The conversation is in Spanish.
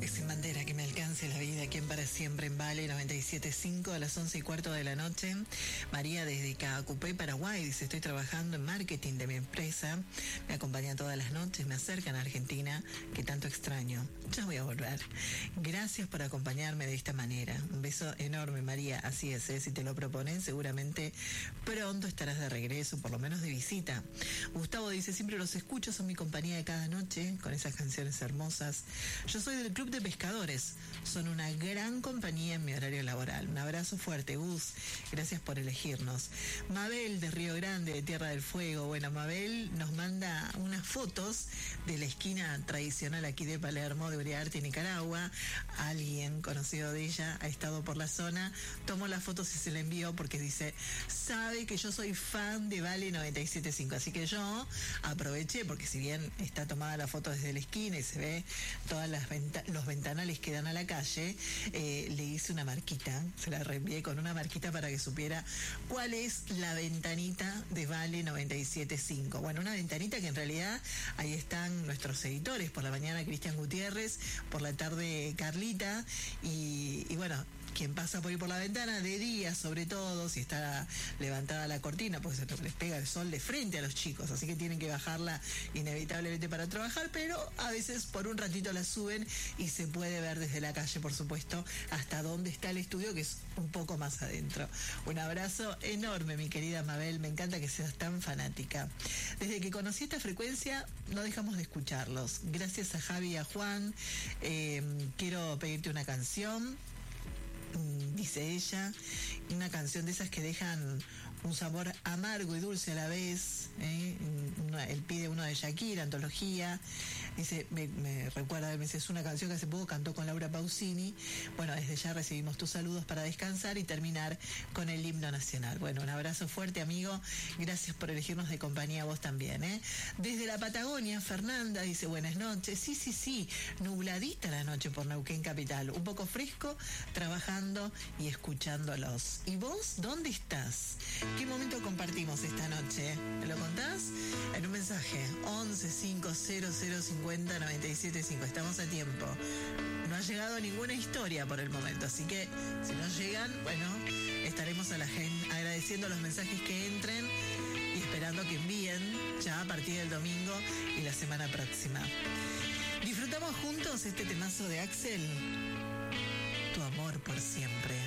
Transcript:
Sin bandera, que me alcance la vida, quien para siempre en Vale 97.5 a las 11:15 de la noche. María desde Caacupé, Paraguay, dice: estoy trabajando en marketing de mi empresa, me acompañan todas las noches, me acercan a Argentina, que tanto extraño. Ya voy a volver. Gracias por acompañarme de esta manera. Un beso enorme, María. Así es, si te lo proponen, seguramente pronto estarás de regreso, por lo menos de visita. Gustavo dice: siempre los escucho, son mi compañía de cada noche, con esas canciones hermosas. Yo soy del Club de Pescadores, son una gran compañía en mi horario laboral. Un abrazo fuerte, Gus, gracias por elegirnos. Mabel de Río Grande, de Tierra del Fuego. Bueno, Mabel nos manda unas fotos de la esquina tradicional aquí de Palermo, de Uriarte, Nicaragua. Alguien conocido de ella ha estado por la zona, tomó las fotos y se la envió porque dice: sabe que yo soy fan de Vale 97.5, así que yo aproveché, porque si bien está tomada la foto desde la esquina y se ve todas los ventanales que dan a la calle, le hice una marquita, se la reenvié con una marquita para que supiera cuál es la ventanita de Vale 97.5. Bueno, una ventanita que en realidad ahí están nuestros editores, por la mañana Cristian Gutiérrez, por la tarde Carlita, y bueno, quien pasa por ahí por la ventana de día, sobre todo si está levantada la cortina, pues se les pega el sol de frente a los chicos, así que tienen que bajarla inevitablemente para trabajar, pero a veces por un ratito la suben y se puede ver desde la calle, por supuesto, hasta donde está el estudio, que es un poco más adentro. Un abrazo enorme, mi querida Mabel, me encanta que seas tan fanática. Desde que conocí esta frecuencia no dejamos de escucharlos. Gracias a Javi y a Juan. Quiero pedirte una canción, dice ella, una canción de esas que dejan un sabor amargo y dulce a la vez. Él pide uno de Shakira, Antología. Dice, me recuerda, me dice: es una canción que hace poco cantó con Laura Pausini. Bueno, desde ya recibimos tus saludos para descansar y terminar con el himno nacional. Bueno, un abrazo fuerte, amigo. Gracias por elegirnos de compañía, vos también. Desde la Patagonia, Fernanda dice: buenas noches. Sí, nubladita la noche por Neuquén Capital. Un poco fresco, trabajando y escuchándolos. ¿Y vos dónde estás? ¿Qué momento compartimos esta noche? ¿Me lo contás? En un mensaje, 1150050975. Estamos a tiempo. No ha llegado ninguna historia por el momento, así que si no llegan, bueno, estaremos a la gente agradeciendo los mensajes que entren y esperando que envíen ya a partir del domingo y la semana próxima. Disfrutamos juntos este temazo de Axel, Tu amor por siempre.